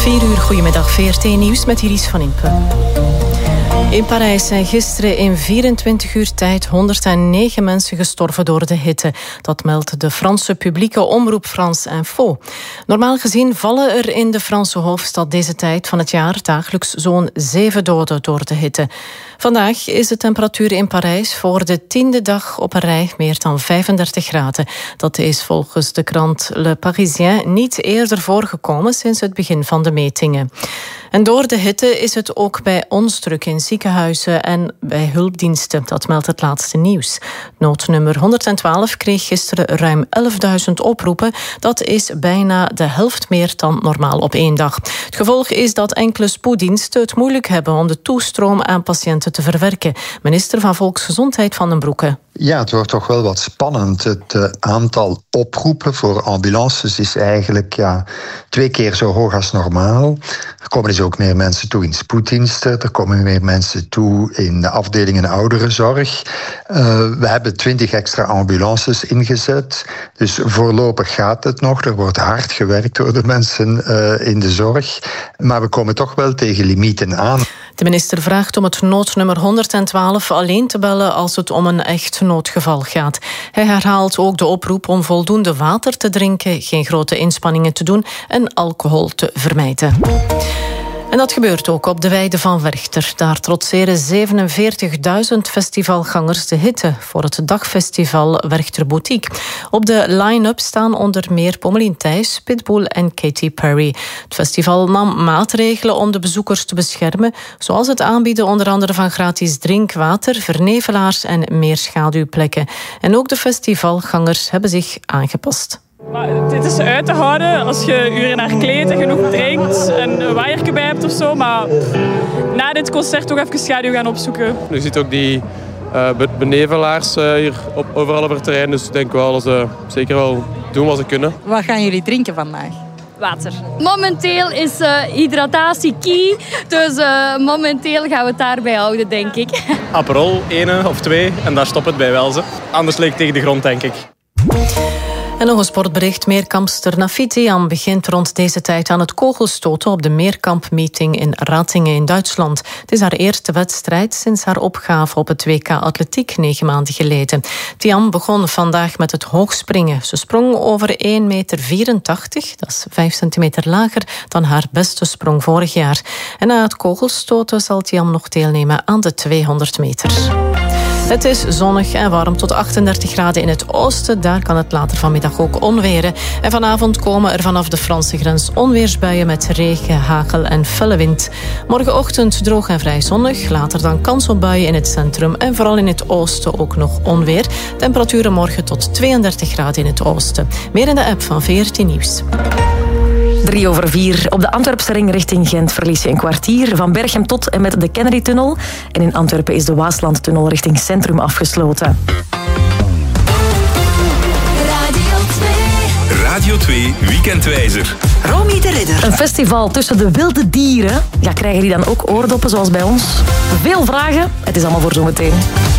4:00, goedemiddag, VRT Nieuws met Iris van Impe. In Parijs zijn gisteren in 24 uur tijd 109 mensen gestorven door de hitte. Dat meldt de Franse publieke omroep France Info. Normaal gezien vallen er in de Franse hoofdstad deze tijd van het jaar dagelijks zo'n 7 doden door de hitte. Vandaag is de temperatuur in Parijs voor de 10e dag op een rij meer dan 35 graden. Dat is volgens de krant Le Parisien niet eerder voorgekomen sinds het begin van de metingen. En door de hitte is het ook bij ons druk in ziekenhuizen en bij hulpdiensten. Dat meldt het laatste nieuws. Noodnummer 112 kreeg gisteren ruim 11.000 oproepen. Dat is bijna de helft meer dan normaal op één dag. Het gevolg is dat enkele spoeddiensten het moeilijk hebben om de toestroom aan patiënten te verwerken. Minister van Volksgezondheid Van den Broeke. Ja, het wordt toch wel wat spannend. Het aantal oproepen voor ambulances is eigenlijk 2 keer zo hoog als normaal. Er komen dus ook meer mensen toe in spoeddiensten. Er komen meer mensen toe in de afdelingen ouderenzorg. We hebben 20 extra ambulances ingezet. Dus voorlopig gaat het nog. Er wordt hard gewerkt door de mensen in de zorg. Maar we komen toch wel tegen limieten aan. De minister vraagt om het noodnummer 112 alleen te bellen als het om een echt noodgeval gaat. Hij herhaalt ook de oproep om voldoende water te drinken, geen grote inspanningen te doen en alcohol te vermijden. En dat gebeurt ook op de weide van Werchter. Daar trotseren 47.000 festivalgangers de hitte voor het dagfestival Werchter Boutique. Op de line-up staan onder meer Pommelien Thijs, Pitbull en Katy Perry. Het festival nam maatregelen om de bezoekers te beschermen, zoals het aanbieden onder andere van gratis drinkwater, vernevelaars en meer schaduwplekken. En ook de festivalgangers hebben zich aangepast. Maar dit is uit te houden als je uren naar kleedt en genoeg drinkt en een waaiertje bij hebt of zo. Maar na dit concert toch even schaduw gaan opzoeken. Je ziet ook die benevelaars hier overal op het terrein. Dus ik denk wel dat ze zeker wel doen wat ze kunnen. Wat gaan jullie drinken vandaag? Water. Momenteel is hydratatie key. Dus momenteel gaan we het daarbij houden, denk ik. Aperol, 1 of 2 en daar stopt het bij wel. Anders ligt het tegen de grond, denk ik. En nog een sportbericht. Meerkampster Nafit Diam begint rond deze tijd aan het kogelstoten op de Meerkampmeeting in Ratingen in Duitsland. Het is haar eerste wedstrijd sinds haar opgave op het WK Atletiek 9 maanden geleden. Diam begon vandaag met het hoogspringen. Ze sprong over 1,84 meter. Dat is 5 centimeter lager dan haar beste sprong vorig jaar. En na het kogelstoten zal Diam nog deelnemen aan de 200 meter. Het is zonnig en warm tot 38 graden in het oosten. Daar kan het later vanmiddag ook onweren. En vanavond komen er vanaf de Franse grens onweersbuien met regen, hagel en felle wind. Morgenochtend droog en vrij zonnig. Later dan kans op buien in het centrum. En vooral in het oosten ook nog onweer. Temperaturen morgen tot 32 graden in het oosten. Meer in de app van VRT Nieuws. 3:04. Op de Antwerpse ring richting Gent verlies je een kwartier. Van Berchem tot en met de Kennedy-tunnel. En in Antwerpen is de Waaslandtunnel richting Centrum afgesloten. Radio 2 Weekendwijzer. Romy de Ridder. Een festival tussen de wilde dieren. Ja, krijgen die dan ook oordoppen zoals bij ons? Veel vragen. Het is allemaal voor zometeen.